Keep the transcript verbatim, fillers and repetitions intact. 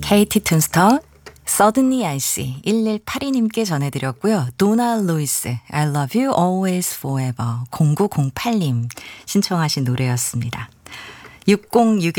케이티 툰스터, Suddenly I See 일일팔이 님께 전해드렸고요. 도나 루이스, I love you always forever 공구공팔 님 신청하신 노래였습니다. 육공육일